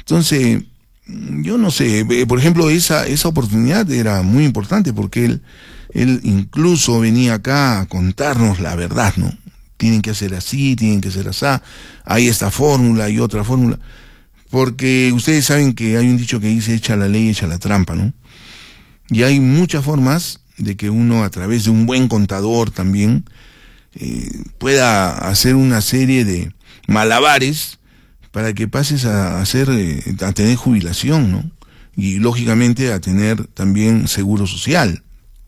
Entonces, yo no sé, por ejemplo, esa oportunidad era muy importante porque él incluso venía acá a contarnos la verdad, ¿no? Tienen que hacer así, tienen que hacer así, hay esta fórmula y otra fórmula, porque ustedes saben que hay un dicho que dice echa la ley, echa la trampa, ¿no? Y hay muchas formas de que uno a través de un buen contador también pueda hacer una serie de malabares para que pases a tener jubilación, ¿no? Y lógicamente a tener también seguro social.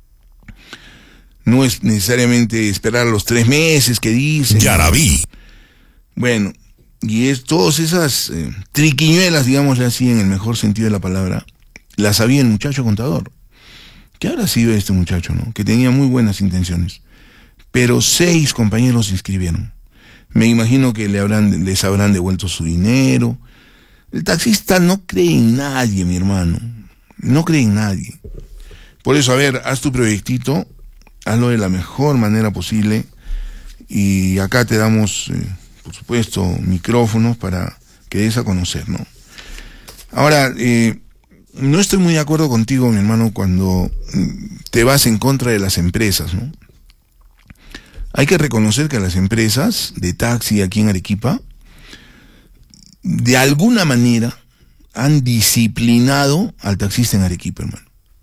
No es necesariamente esperar los 3 meses que dicen. Ya la vi. Bueno, y es todas esas triquiñuelas, digámosle así, en el mejor sentido de la palabra, las sabía el muchacho contador. ¿Qué habrá sido este muchacho, no? Que tenía muy buenas intenciones. Pero 6 compañeros se inscribieron. Me imagino que les habrán devuelto su dinero. El taxista no cree en nadie, mi hermano. No cree en nadie. Por eso, a ver, haz tu proyectito, hazlo de la mejor manera posible. Y acá te damos, por supuesto, micrófonos para que des a conocer, ¿no? Ahora, no estoy muy de acuerdo contigo, mi hermano, cuando te vas en contra de las empresas, ¿no? Hay que reconocer que las empresas de taxi aquí en Arequipa, de alguna manera, han disciplinado al taxista en Arequipa, hermano.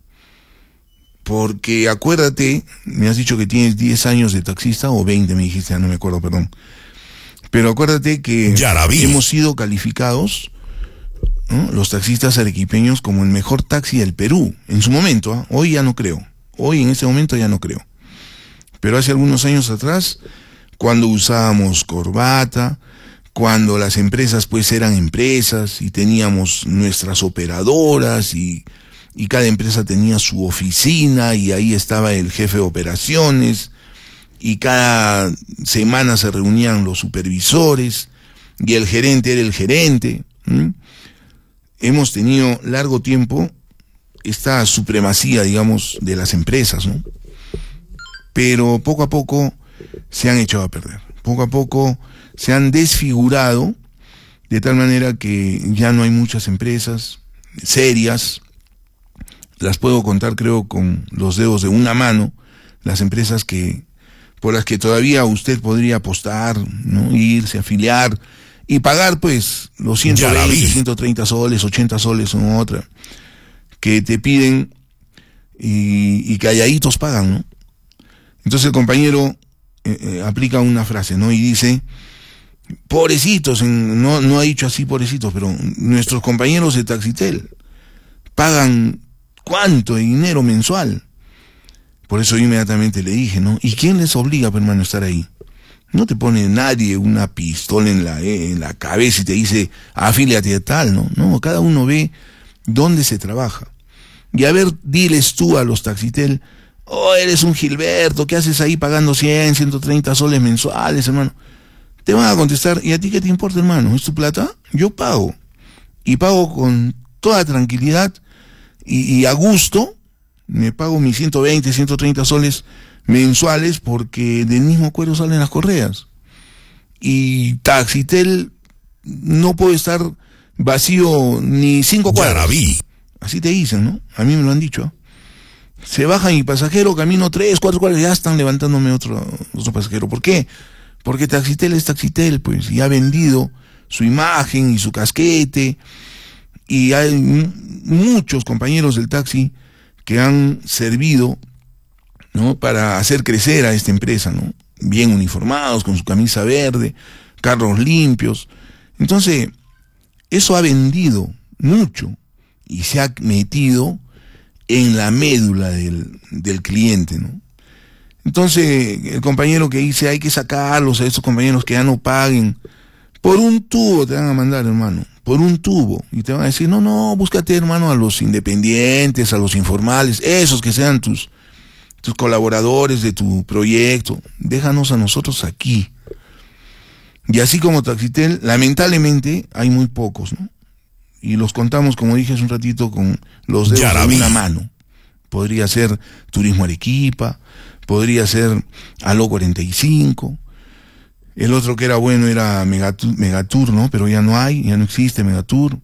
Porque acuérdate, me has dicho que tienes 10 años de taxista, o 20 me dijiste, no me acuerdo, perdón. Pero acuérdate que hemos sido calificados, ¿no?, los taxistas arequipeños, como el mejor taxi del Perú, en su momento, ¿eh? Hoy ya no creo. Hoy en este momento ya no creo. Pero hace algunos años atrás, cuando usábamos corbata, cuando las empresas pues eran empresas y teníamos nuestras operadoras y cada empresa tenía su oficina y ahí estaba el jefe de operaciones y cada semana se reunían los supervisores y el gerente era el gerente. Hemos tenido largo tiempo esta supremacía, digamos, de las empresas, ¿no? Pero poco a poco se han echado a perder. Poco a poco se han desfigurado de tal manera que ya no hay muchas empresas serias. Las puedo contar, creo, con los dedos de una mano, las empresas por las que todavía usted podría apostar, ¿no? Irse, afiliar y pagar pues los 120, 130 soles, 80 soles en otra, que te piden y calladitos pagan, ¿no? Entonces el compañero aplica una frase, ¿no? Y dice, pobrecitos, no ha dicho así pobrecitos, pero nuestros compañeros de Taxitel pagan ¿cuánto de dinero mensual? Por eso yo inmediatamente le dije, ¿no? ¿Y quién les obliga, hermano, a estar ahí? No te pone nadie una pistola en la cabeza y te dice, afíliate a tal, ¿no? No, cada uno ve dónde se trabaja. Y a ver, diles tú a los Taxitel, oh, eres un Gilberto, ¿qué haces ahí pagando 100, 130 soles mensuales, hermano? Te van a contestar, ¿y a ti qué te importa, hermano? ¿Es tu plata? Yo pago. Y pago con toda tranquilidad y a gusto. Me pago mis 120, 130 soles mensuales porque del mismo cuero salen las correas. Y Taxitel no puede estar vacío ni 5 cuadras. Ya la vi. Así te dicen, ¿no? A mí me lo han dicho, ¿eh? Se baja mi pasajero, camino 3, 4 cuadras, ya están levantándome otro pasajero. ¿Por qué? Porque Taxitel es Taxitel, pues, y ha vendido su imagen y su casquete, y hay muchos compañeros del taxi que han servido, ¿no?, para hacer crecer a esta empresa, ¿no? Bien uniformados, con su camisa verde, carros limpios. Entonces, eso ha vendido mucho y se ha metido en la médula del cliente, ¿no? Entonces, el compañero que dice hay que sacarlos a esos compañeros que ya no paguen, por un tubo te van a mandar, hermano, por un tubo, y te van a decir, no, búscate, hermano, a los independientes, a los informales, esos que sean tus colaboradores de tu proyecto, déjanos a nosotros aquí. Y así como Taxitel, lamentablemente hay muy pocos, ¿no? Y los contamos, como dije hace un ratito, con los dedos de una mano. Podría ser Turismo Arequipa, podría ser Aló 45, el otro que era bueno era Megatur, ¿no? Pero ya no existe Megatur.